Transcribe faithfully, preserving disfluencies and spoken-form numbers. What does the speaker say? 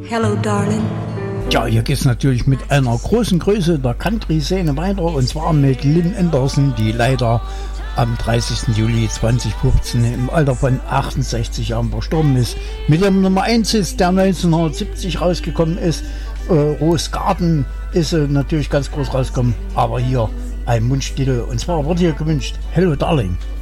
Hello, darling. Ja, hier geht es natürlich mit einer großen Größe der Country-Szene weiter, und zwar mit Lynn Anderson, die leider am dreißigsten Juli zweitausendfünfzehn im Alter von achtundsechzig Jahren verstorben ist. Mit dem Nummer eins Hit, der neunzehnhundertsiebzig rausgekommen ist, äh, Rose Garden, ist äh, natürlich ganz groß rausgekommen, aber hier ein Wunschtitel, und zwar wurde hier gewünscht Hello, Darling.